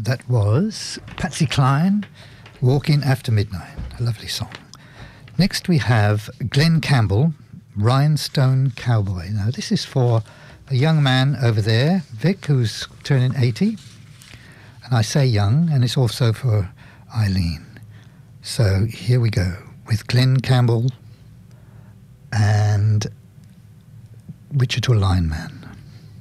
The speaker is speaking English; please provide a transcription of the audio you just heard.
That was Patsy Cline, Walking After Midnight, a lovely song. Next we have Glenn Campbell, Rhinestone Cowboy. Now this is for a young man over there, Vic, who's turning 80. And I say young, and it's also for Eileen. So here we go with Glenn Campbell and Wichita Lineman.